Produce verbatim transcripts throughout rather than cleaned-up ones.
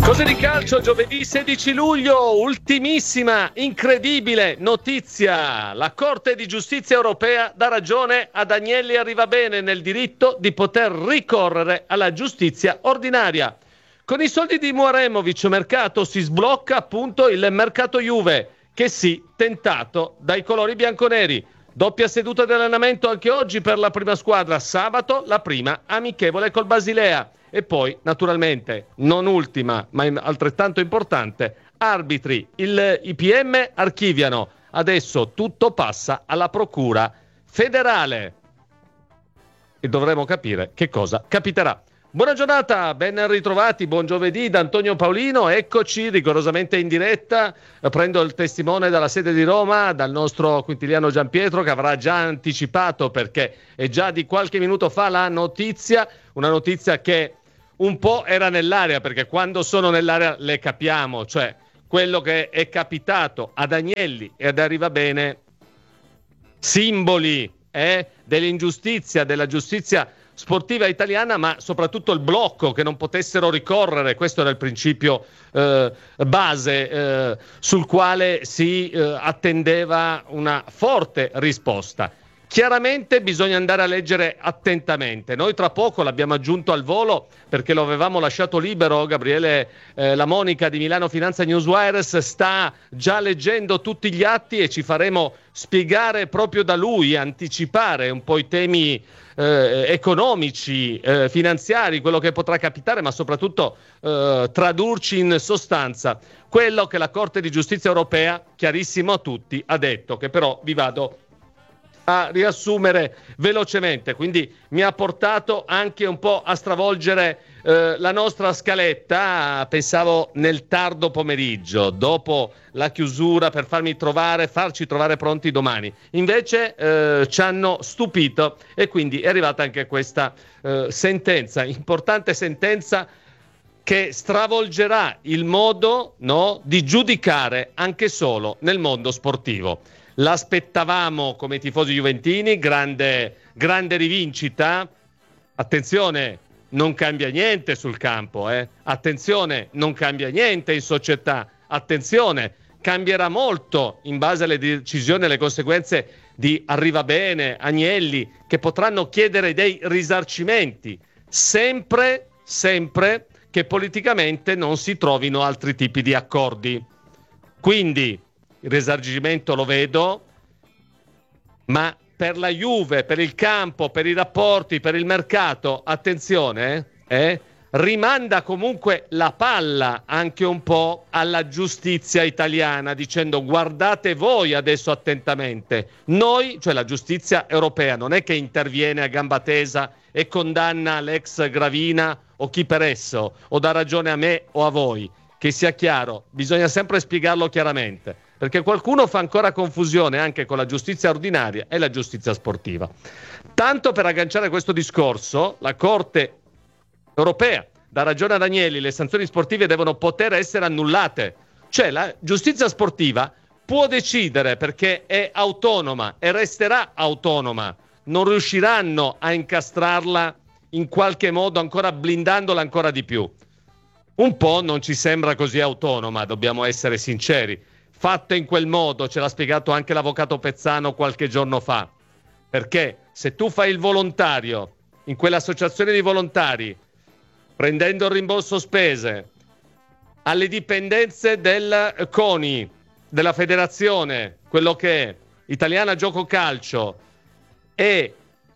Cose di calcio, giovedì sedici luglio, ultimissima, incredibile notizia. La Corte di Giustizia Europea dà ragione ad Agnelli Arrivabene nel diritto di poter ricorrere alla giustizia ordinaria. Con i soldi di Muaremovic mercato si sblocca appunto il mercato Juve, che sì, tentato dai colori bianconeri. Doppia seduta di allenamento anche oggi per la prima squadra, sabato la prima amichevole col Basilea. E poi, naturalmente, non ultima, ma altrettanto importante, arbitri. Il, I P M archiviano. Adesso tutto passa alla Procura federale. E dovremo capire che cosa capiterà. Buona giornata, ben ritrovati, buon giovedì da Antonio Paolino, eccoci rigorosamente in diretta, prendo il testimone dalla sede di Roma, dal nostro quintiliano Gianpietro che avrà già anticipato perché è già di qualche minuto fa la notizia, una notizia che un po' era nell'area perché quando sono nell'area le capiamo, cioè quello che è capitato ad Agnelli e ad Arrivabene, simboli eh, dell'ingiustizia, della giustizia sportiva italiana, ma soprattutto il blocco che non potessero ricorrere, questo era il principio eh, base eh, sul quale si eh, attendeva una forte risposta. Chiaramente bisogna andare a leggere attentamente. Noi tra poco l'abbiamo aggiunto al volo perché lo avevamo lasciato libero. Gabriele eh, La Monica di Milano Finanza Newswires sta già leggendo tutti gli atti e ci faremo spiegare proprio da lui, anticipare un po' i temi eh, economici, eh, finanziari, quello che potrà capitare, ma soprattutto eh, tradurci in sostanza quello che la Corte di Giustizia Europea, chiarissimo a tutti, ha detto, che però vi vado a riassumere velocemente. Quindi mi ha portato anche un po' a stravolgere eh, la nostra scaletta. Pensavo nel tardo pomeriggio, dopo la chiusura, per farmi trovare, farci trovare pronti domani. Invece eh, ci hanno stupito e quindi è arrivata anche questa eh, sentenza, importante sentenza che stravolgerà il modo, no, di giudicare anche solo nel mondo sportivo. L'aspettavamo come tifosi juventini, grande, grande rivincita. Attenzione, non cambia niente sul campo, eh? Attenzione, non cambia niente in società. Attenzione, cambierà molto in base alle decisioni e alle conseguenze di Arrivabene, Agnelli, che potranno chiedere dei risarcimenti, sempre, sempre che politicamente non si trovino altri tipi di accordi. Quindi il risarcimento lo vedo, ma per la Juve, per il campo, per i rapporti, per il mercato, attenzione, eh, rimanda comunque la palla anche un po' alla giustizia italiana, dicendo guardate voi adesso attentamente. Noi, cioè la giustizia europea, non è che interviene a gamba tesa e condanna l'ex Gravina o chi per esso, o dà ragione a me o a voi. Che sia chiaro, bisogna sempre spiegarlo chiaramente, perché qualcuno fa ancora confusione anche con la giustizia ordinaria e la giustizia sportiva. Tanto per agganciare questo discorso, la Corte europea dà ragione ad Agnelli, le sanzioni sportive devono poter essere annullate. Cioè la giustizia sportiva può decidere perché è autonoma e resterà autonoma. Non riusciranno a incastrarla in qualche modo, ancora blindandola ancora di più. Un po' non ci sembra così autonoma, dobbiamo essere sinceri. Fatta in quel modo, ce l'ha spiegato anche l'avvocato Pezzano qualche giorno fa. Perché se tu fai il volontario in quell'associazione di volontari, prendendo il rimborso spese alle dipendenze del CONI, della federazione, quello che è Italiana Gioco Calcio, e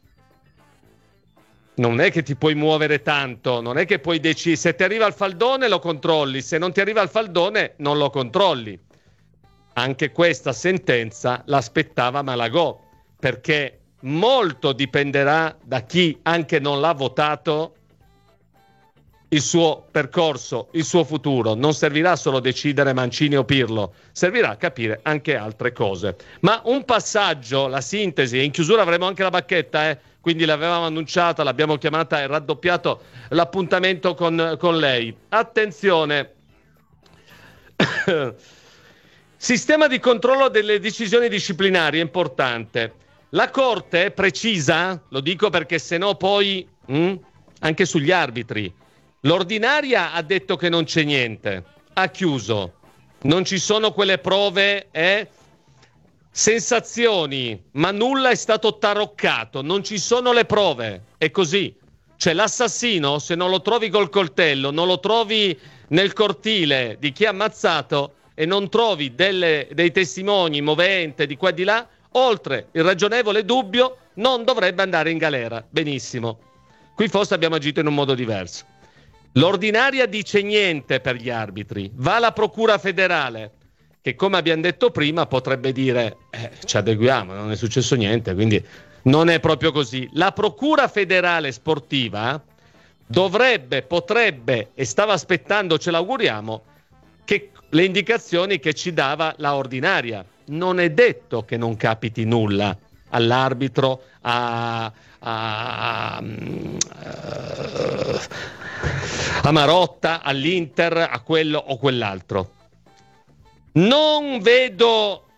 non è che ti puoi muovere tanto, non è che puoi decidere, se ti arriva il faldone lo controlli, se non ti arriva il faldone non lo controlli. Anche questa sentenza l'aspettava Malagò, perché molto dipenderà da chi anche non l'ha votato il suo percorso, il suo futuro. Non servirà solo decidere Mancini o Pirlo, servirà capire anche altre cose. Ma un passaggio, la sintesi, e in chiusura avremo anche la bacchetta, eh? Quindi l'avevamo annunciata, l'abbiamo chiamata e raddoppiato l'appuntamento con, con lei. Attenzione, sistema di controllo delle decisioni disciplinari è importante. La Corte precisa, lo dico perché sennò poi mh, anche sugli arbitri, L'ordinaria ha detto che non c'è niente, ha chiuso, non ci sono quelle prove, eh? Sensazioni, ma nulla è stato taroccato, non ci sono le prove, è così. Cioè l'assassino, se non lo trovi col coltello, non lo trovi nel cortile di chi ha ammazzato e non trovi delle, dei testimoni movente di qua e di là, oltre il ragionevole dubbio, non dovrebbe andare in galera. Benissimo. Qui forse abbiamo agito in un modo diverso. L'ordinaria dice niente per gli arbitri, va alla Procura federale, che come abbiamo detto prima potrebbe dire eh, ci adeguiamo, non è successo niente, quindi non è proprio così. La Procura federale sportiva dovrebbe, potrebbe e stava aspettando, ce l'auguriamo, che le indicazioni che ci dava la ordinaria. Non è detto che non capiti nulla all'arbitro, a, a, a, a Marotta, all'Inter, a quello o quell'altro. Non vedo